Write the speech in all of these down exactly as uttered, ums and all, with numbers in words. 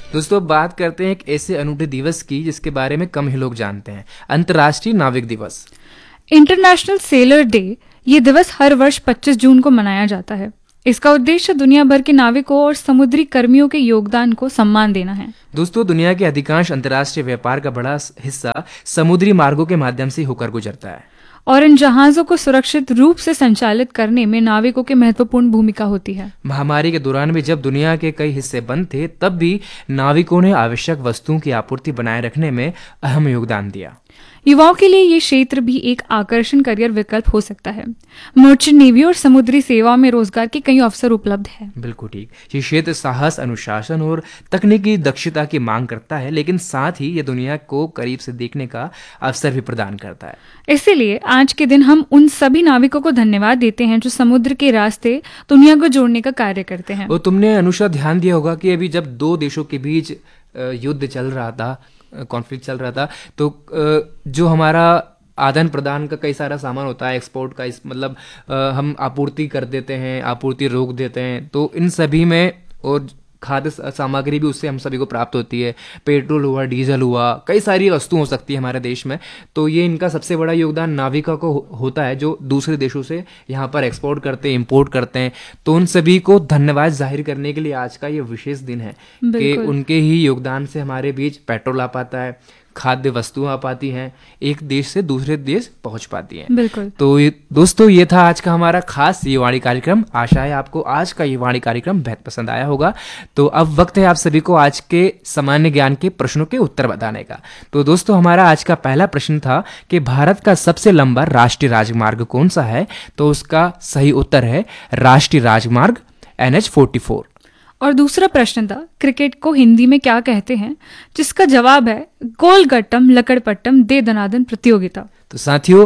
दोस्तों बात करते हैं एक ऐसे अनूठे दिवस की जिसके बारे में कम ही लोग जानते हैं, अंतर्राष्ट्रीय नाविक दिवस। International seller day. ये दिवस हर वर्ष पच्चीस जून को मनाया जाता है। इसका उद्देश्य दुनिया भर के नाविकों और समुद्री कर्मियों के योगदान को सम्मान देना है। दोस्तों दुनिया के अधिकांश अंतर्राष्ट्रीय व्यापार का बड़ा हिस्सा समुद्री मार्गों के माध्यम से होकर गुजरता है, और इन जहाजों को सुरक्षित रूप से संचालित करने में नाविकों की महत्वपूर्ण भूमिका होती है। महामारी के दौरान भी जब दुनिया के कई हिस्से बंद थे, तब भी नाविकों ने आवश्यक वस्तुओं की आपूर्ति बनाए रखने में अहम योगदान दिया। युवाओं के लिए ये क्षेत्र भी एक आकर्षण करियर विकल्प हो सकता है। मर्चेंट नेवी और समुद्री सेवा में रोजगार के कई अवसर उपलब्ध है। बिल्कुल ठीक। ये क्षेत्र साहस, अनुशासन और तकनीकी दक्षता की मांग करता है, लेकिन साथ ही ये दुनिया को करीब से देखने का अवसर भी प्रदान करता है। इसीलिए आज के दिन हम उन सभी नाविकों को धन्यवाद देते हैं जो समुद्र के रास्ते दुनिया को जोड़ने का कार्य करते हैं। और तुमने अनुषा ध्यान दिया होगा कि अभी जब दो देशों के बीच युद्ध चल रहा था, कॉन्फ्लिक्ट चल रहा था, तो जो हमारा आदान प्रदान का कई सारा सामान होता है, एक्सपोर्ट का, इस मतलब हम आपूर्ति कर देते हैं, आपूर्ति रोक देते हैं, तो इन सभी में, और खाद्य सामग्री भी उससे हम सभी को प्राप्त होती है, पेट्रोल हुआ, डीजल हुआ, कई सारी वस्तु हो सकती है हमारे देश में। तो ये इनका सबसे बड़ा योगदान नाविका को होता है जो दूसरे देशों से यहाँ पर एक्सपोर्ट करते हैं, इंपोर्ट करते हैं। तो उन सभी को धन्यवाद जाहिर करने के लिए आज का ये विशेष दिन है कि उनके ही योगदान से हमारे बीच पेट्रोल आ पाता है, खाद्य वस्तुएं आ पाती हैं, एक देश से दूसरे देश पहुंच पाती हैं। बिल्कुल। तो दोस्तों ये था आज का हमारा खास ये वाणी कार्यक्रम। आशा है आपको आज का ये वाणी कार्यक्रम बेहद पसंद आया होगा। तो अब वक्त है आप सभी को आज के सामान्य ज्ञान के प्रश्नों के उत्तर बताने का। तो दोस्तों हमारा आज का पहला प्रश्न था कि भारत का सबसे लंबा राष्ट्रीय राजमार्ग कौन सा है? तो उसका सही उत्तर है राष्ट्रीय राजमार्ग एन एच फोर्टी फोर। और दूसरा प्रश्न था क्रिकेट को हिंदी में क्या कहते हैं? जिसका जवाब है गोलगट्टम लकड़पट्टम दे दनादन प्रतियोगिता। तो साथियों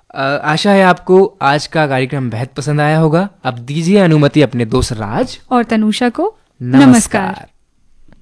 आशा है आपको आज का कार्यक्रम बेहद पसंद आया होगा। अब दीजिए अनुमति अपने दोस्त राज और तनुषा को नमस्कार, नमस्कार।